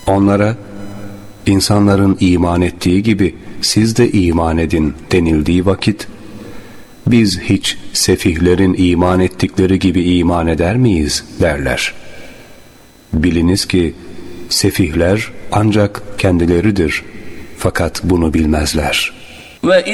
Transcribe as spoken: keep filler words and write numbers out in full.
Onlara, insanların iman ettiği gibi siz de iman edin denildiği vakit, biz hiç sefihlerin iman ettikleri gibi iman eder miyiz derler. Biliniz ki sefihler ancak kendileridir, fakat bunu bilmezler.